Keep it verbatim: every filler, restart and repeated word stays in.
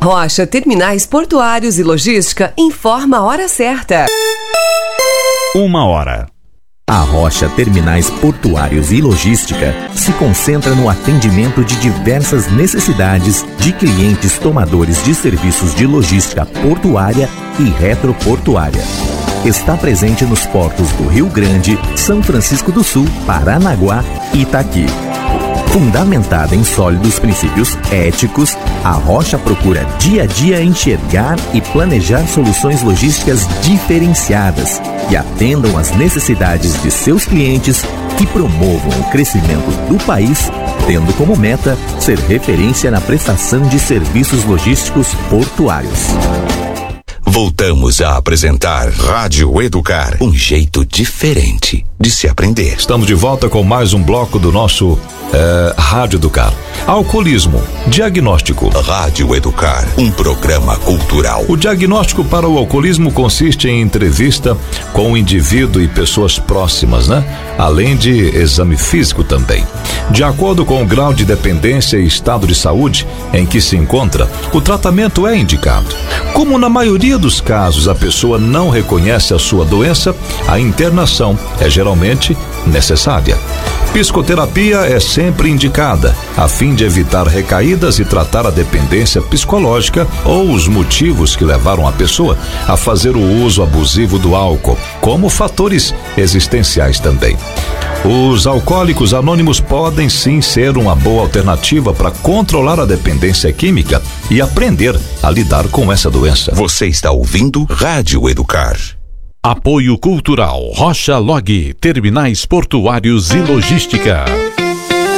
Rocha Terminais Portuários e Logística informa a hora certa. Uma hora. A Rocha Terminais Portuários e Logística se concentra no atendimento de diversas necessidades de clientes tomadores de serviços de logística portuária e retroportuária. Está presente nos portos do Rio Grande, São Francisco do Sul, Paranaguá e Itaqui. Fundamentada em sólidos princípios éticos, a Rocha procura dia a dia enxergar e planejar soluções logísticas diferenciadas que atendam às necessidades de seus clientes, que promovam o crescimento do país, tendo como meta ser referência na prestação de serviços logísticos portuários. Voltamos a apresentar Rádio Educar, um jeito diferente de se aprender. Estamos de volta com mais um bloco do nosso é, Rádio Educar. Alcoolismo, diagnóstico. Rádio Educar, um programa cultural. O diagnóstico para o alcoolismo consiste em entrevista com o indivíduo e pessoas próximas, né? Além de exame físico também. De acordo com o grau de dependência e estado de saúde em que se encontra, o tratamento é indicado. Como na maioria dos casos a pessoa não reconhece a sua doença, a internação é geralmente necessária. Psicoterapia é sempre indicada, a fim de evitar recaídas e tratar a dependência psicológica ou os motivos que levaram a pessoa a fazer o uso abusivo do álcool, como fatores existenciais também. Os alcoólicos anônimos podem sim ser uma boa alternativa para controlar a dependência química e aprender a lidar com essa doença. Você está ouvindo Rádio Educar. Apoio Cultural Rocha Log, Terminais Portuários e Logística.